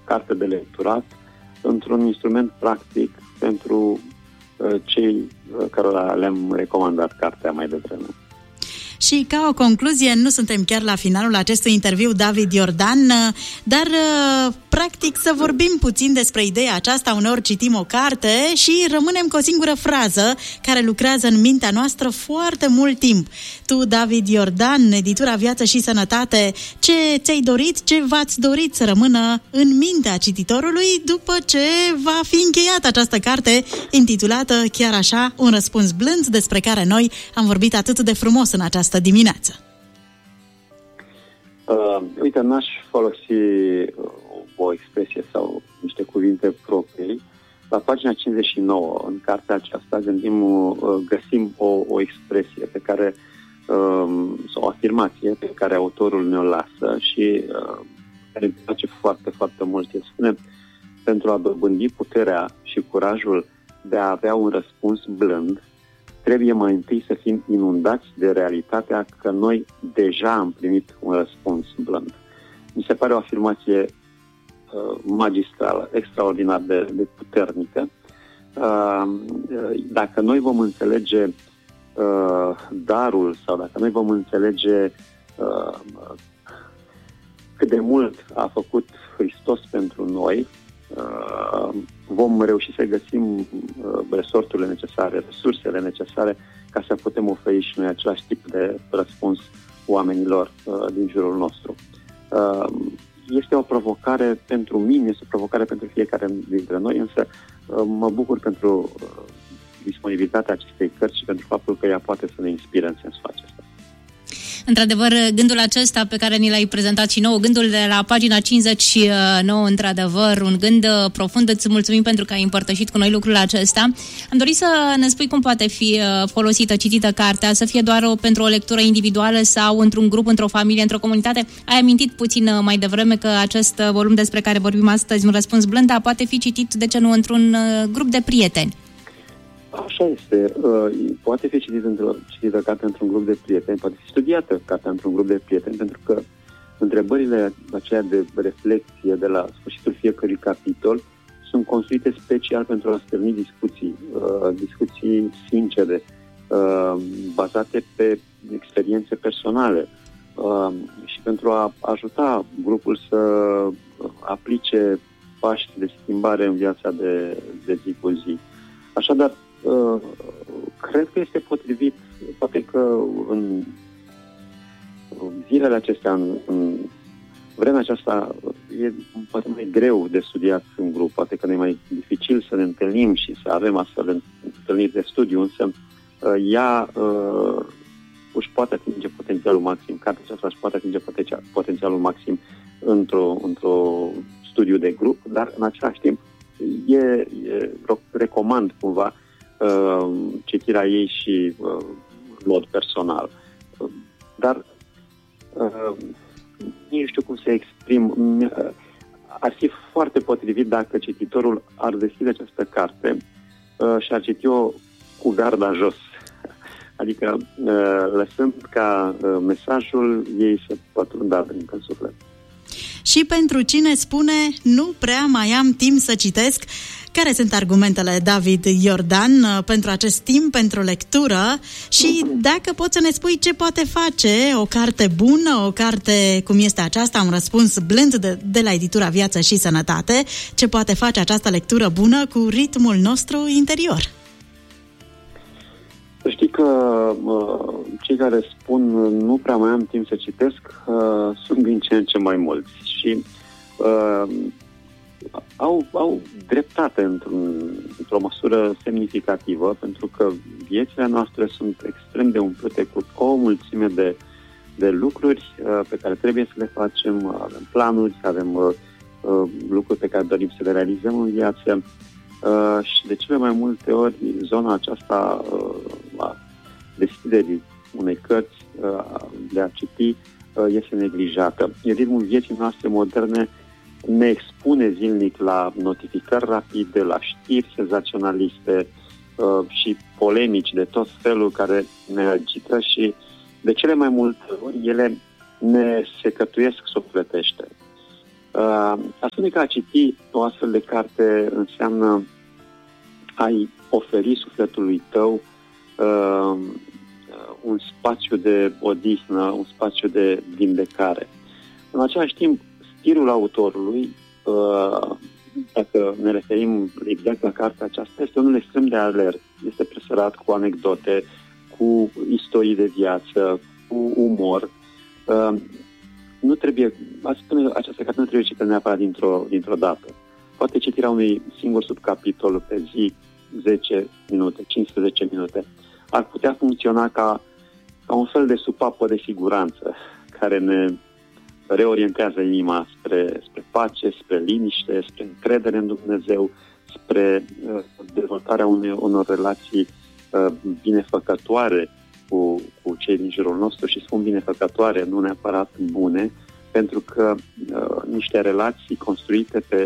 carte de lecturat într-un instrument practic pentru cei cărora le-am recomandat cartea mai devreme. Și ca o concluzie, nu suntem chiar la finalul acestui interviu, David Iordan, dar practic să vorbim puțin despre ideea aceasta. Uneori citim o carte și rămânem cu o singură frază care lucrează în mintea noastră foarte mult timp. Tu, David Iordan, editura Viață și Sănătate, ce ți-ai dorit, ce v-ați dorit să rămână în mintea cititorului după ce va fi încheiată această carte intitulată chiar așa, Un răspuns blând, despre care noi am vorbit atât de frumos în această dimineață? Uite, n-aș folosi o expresie sau niște cuvinte proprii. La pagina 59, în cartea aceasta, găsim o expresie pe care, sau o afirmație pe care autorul ne-o lasă și care îmi place foarte, foarte mult. El spune: pentru a dobândi puterea și curajul de a avea un răspuns blând, trebuie mai întâi să fim inundați de realitatea că noi deja am primit un răspuns blând. Mi se pare o afirmație magistrală, extraordinar de puternică. Dacă noi vom înțelege darul sau dacă noi vom înțelege cât de mult a făcut Hristos pentru noi, vom reuși să găsim resorturile necesare, resursele necesare ca să putem oferi și noi același tip de răspuns oamenilor din jurul nostru. Este o provocare pentru mine, este o provocare pentru fiecare dintre noi, însă mă bucur pentru disponibilitatea acestei cărți și pentru faptul că ea poate să ne inspire în sensul acesta. Într-adevăr, gândul acesta pe care ni l-ai prezentat și nouă, gândul de la pagina 59, într-adevăr, un gând profund. Îți mulțumim pentru că ai împărtășit cu noi lucrul acesta. Am dorit să ne spui cum poate fi folosită, citită cartea, să fie doar pentru o lectură individuală sau într-un grup, într-o familie, într-o comunitate. Ai amintit puțin mai devreme că acest volum despre care vorbim astăzi, Un răspuns blând, poate fi citit, de ce nu, într-un grup de prieteni. Așa este. Poate fi citită cartea într-un grup de prieteni, poate fi studiată cartea într-un grup de prieteni, pentru că întrebările aceea de reflexie de la sfârșitul fiecărui capitol sunt construite special pentru a stârni discuții sincere, bazate pe experiențe personale și pentru a ajuta grupul să aplice pași de schimbare în viața de zi cu zi. Așadar, cred că este potrivit, poate că în zilele acestea, în vremea aceasta, e poate mai greu de studiat în grup, poate că ne e mai dificil să ne întâlnim și să avem astfel de întâlniri de studiu, însă ea își poate atinge potențialul maxim, cartea aceasta își poate atinge potențialul maxim într-o studiu de grup, dar în același timp recomand cumva citirea ei și în mod personal. Dar nu știu cum să exprim. Ar fi foarte potrivit dacă cititorul ar deschide această carte și ar citi-o cu garda jos. Adică lăsând ca mesajul ei să pătrundă adânc în suflet. Și pentru cine spune, nu prea mai am timp să citesc, care sunt argumentele, David Iordan, pentru acest timp, pentru lectură și dacă poți să ne spui ce poate face o carte bună, o carte cum este aceasta, Un răspuns blând de la editura Viață și Sănătate, ce poate face această lectură bună cu ritmul nostru interior? Să știi că cei care spun nu prea mai am timp să citesc sunt din ce în ce mai mulți și au dreptate într-o măsură semnificativă, pentru că viețile noastre sunt extrem de umplute cu o mulțime de lucruri pe care trebuie să le facem, avem planuri, avem lucruri pe care dorim să le realizăm în viață și de cele mai multe ori zona aceasta a deschiderii unei cărți, de a citi, este neglijată. Ritmul vieții noastre moderne ne expune zilnic la notificări rapide, la știri senzaționaliste și polemici de tot felul care ne agită și de cele mai multe ori ele ne secătuiesc sufletește. A spune că a citi o astfel de carte înseamnă ai oferi sufletului tău un spațiu de odihnă, un spațiu de vindecare. În același timp, stilul autorului, dacă ne referim exact la cartea aceasta, este unul extrem de alert. Este presărat cu anecdote, cu istorii de viață, cu umor. Nu trebuie, această carte nu trebuie citită neapărat dintr-o dată. Poate citirea unui singur subcapitol pe zi, 10 minute, 15 minute, ar putea funcționa ca un fel de supapă de siguranță care ne reorientează inima spre pace, spre liniște, spre încredere în Dumnezeu, spre dezvoltarea unor relații binefăcătoare cu cei din jurul nostru, și spun binefăcătoare, nu neapărat bune, pentru că niște relații construite pe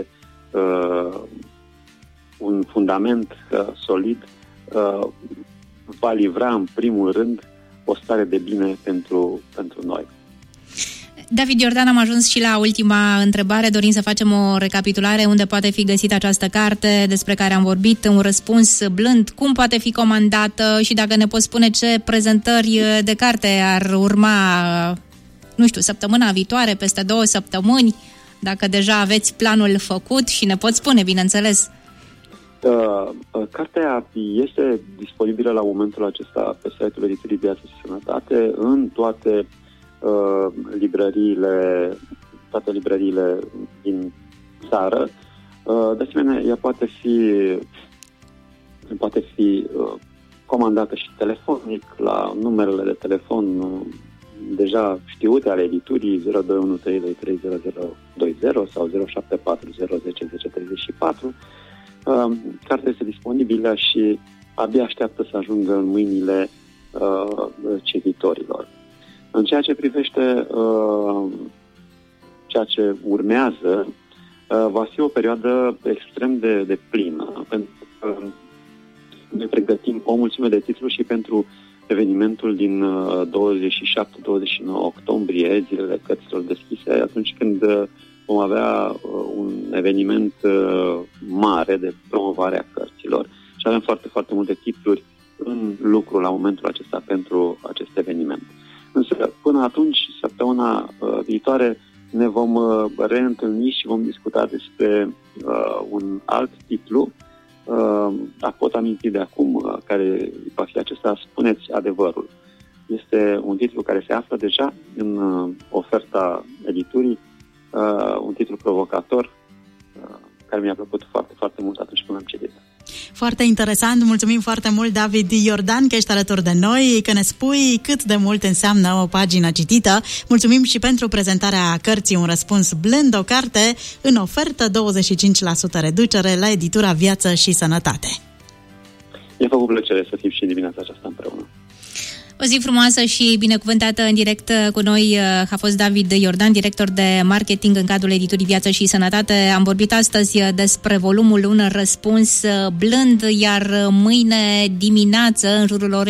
un fundament solid va livra în primul rând o stare de bine pentru noi. David Iordan, am ajuns și la ultima întrebare. Dorim să facem o recapitulare unde poate fi găsită această carte despre care am vorbit, un răspuns blând, cum poate fi comandată și dacă ne poți spune ce prezentări de carte ar urma, nu știu, săptămâna viitoare, peste 2 săptămâni, dacă deja aveți planul făcut și ne poți spune, bineînțeles. Cartea este disponibilă la momentul acesta pe site-ul Editurii Viață și Sănătate în toate librăriile din țară. De asemenea, ea poate fi comandată și telefonic la numerele de telefon deja știute ale editurii 0213230020 sau 0740101034. Cartea este disponibilă și abia așteaptă să ajungă în mâinile cititorilor. În ceea ce privește ceea ce urmează, va fi o perioadă extrem de plină, pentru că noi pregătim o mulțime de titluri și pentru evenimentul din 27-29 octombrie, zilele cărților deschise, atunci când vom avea un eveniment mare de promovare a cărților. Și avem foarte, foarte multe titluri în lucru la momentul acesta pentru acest eveniment. Însă, până atunci, săptămâna viitoare, ne vom reîntâlni și vom discuta despre un alt titlu. Pot aminti de acum care va fi acesta, Spuneți adevărul. Este un titlu care se află deja în oferta editurii, un titlu provocator care mi-a plăcut foarte, foarte mult atunci când am citit. Foarte interesant, mulțumim foarte mult, David Iordan, că ești alături de noi, că ne spui cât de mult înseamnă o pagină citită. Mulțumim și pentru prezentarea cărții Un răspuns blând, o carte în ofertă, 25% reducere la editura Viață și Sănătate. Mi-a făcut plăcere să fim și dimineața aceasta împreună. O zi frumoasă și binecuvântată. În direct cu noi a fost David Iordan, director de marketing în cadrul editurii Viață și Sănătate. Am vorbit astăzi despre volumul Un răspuns blând, iar mâine dimineață, în jurul orei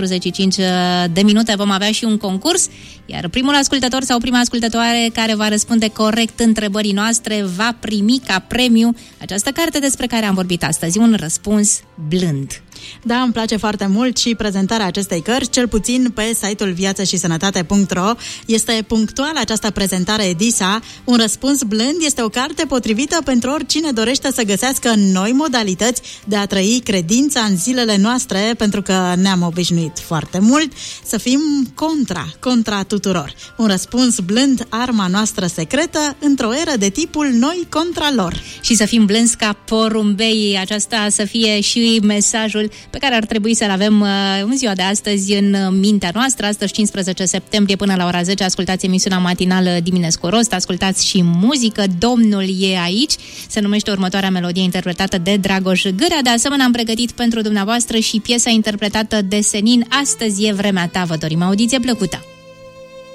8:45 vom avea și un concurs, iar primul ascultător sau prima ascultătoare care va răspunde corect întrebării noastre va primi ca premiu această carte despre care am vorbit astăzi, Un răspuns blând. Da, îmi place foarte mult și prezentarea acestei cărți, cel puțin pe site-ul viațășisănătate.ro. Este punctuală această prezentare Edisa. Un răspuns blând este o carte potrivită pentru oricine dorește să găsească noi modalități de a trăi credința în zilele noastre, pentru că ne-am obișnuit foarte mult să fim contra tuturor. Un răspuns blând, arma noastră secretă într-o eră de tipul noi contra lor. Și să fim blânzi ca porumbei, aceasta să fie și mesajul pe care ar trebui să-l avem în ziua de astăzi în mintea noastră. Astăzi, 15 septembrie, până la ora 10, ascultați emisiunea matinală Diminescu Rost, ascultați și muzică. Domnul e aici, se numește următoarea melodie interpretată de Dragoș Gârea. De asemenea, am pregătit pentru dumneavoastră și piesa interpretată de Senin, Astăzi e vremea ta. Vă dorim audiție plăcută!